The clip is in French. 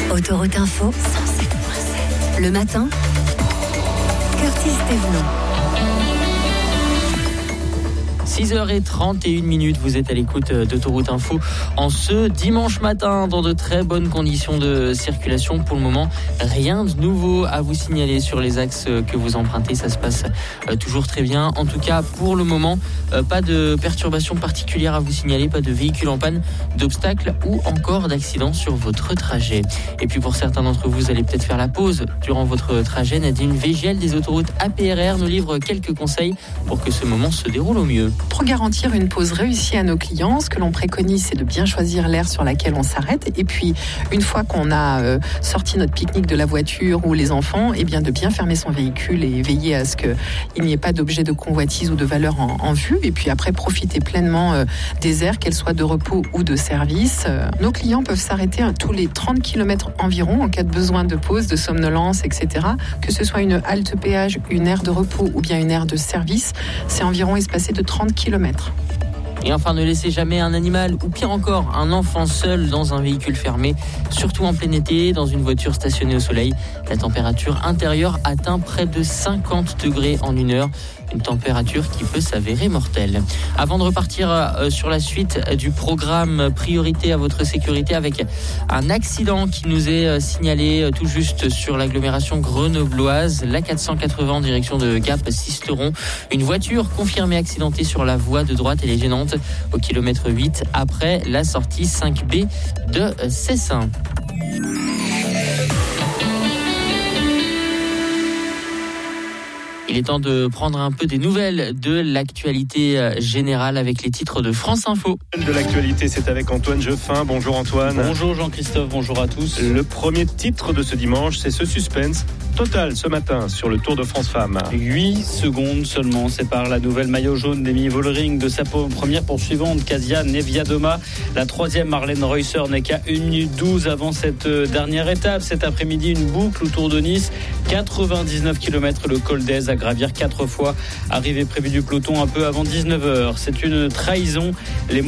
Autoroute Info, 107.7. Le matin, Curtis Thévenot. 6h31, vous êtes à l'écoute d'Autoroute Info en ce dimanche matin dans de très bonnes conditions de circulation. Pour le moment, rien de nouveau à vous signaler sur les axes que vous empruntez. Ça se passe toujours très bien. En tout cas, pour le moment, pas de perturbations particulières à vous signaler, pas de véhicules en panne, d'obstacles ou encore d'accidents sur votre trajet. Et puis pour certains d'entre vous, vous allez peut-être faire la pause durant votre trajet. Nadine Végiel des autoroutes APRR nous livre quelques conseils pour que ce moment se déroule au mieux. Pour garantir une pause réussie à nos clients, ce que l'on préconise, c'est de bien choisir l'aire sur laquelle on s'arrête. Et puis, une fois qu'on a sorti notre pique-nique de la voiture ou les enfants, eh bien de bien fermer son véhicule et veiller à ce qu'il n'y ait pas d'objet de convoitise ou de valeur en vue. Et puis après, profiter pleinement des aires, qu'elles soient de repos ou de service. Nos clients peuvent s'arrêter à tous les 30 km environ en cas de besoin de pause, de somnolence, etc. Que ce soit une halte péage, une aire de repos ou bien une aire de service, c'est environ espacé de 30 km. Et enfin, ne laissez jamais un animal ou pire encore un enfant seul dans un véhicule fermé, surtout en plein été, dans une voiture stationnée au soleil. La température intérieure atteint près de 50 degrés en une heure. Une température qui peut s'avérer mortelle. Avant de repartir sur la suite du programme Priorité à votre sécurité avec un accident qui nous est signalé tout juste sur l'agglomération grenobloise, la 480 en direction de Gap-Sisteron. Une voiture confirmée accidentée sur la voie de droite, elle est gênante au kilomètre 8 après la sortie 5B de Cessin. Il est temps de prendre un peu des nouvelles de l'actualité générale avec les titres de France Info. De l'actualité, c'est avec Antoine Jeffin. Bonjour Antoine. Bonjour Jean-Christophe, bonjour à tous. Le premier titre de ce dimanche, c'est ce suspense total ce matin sur le Tour de France Femmes. 8 secondes seulement séparent la nouvelle maillot jaune d'Emi Vollering de sa première poursuivante, Kasia Neviadoma. La troisième, Marlène Reusser, n'est qu'à 1 minute 12 avant cette dernière étape. Cet après-midi, une boucle autour de Nice. 99 km, le col d'Aise à gravir 4 fois. Arrivée prévue du peloton un peu avant 19h. C'est une trahison. Les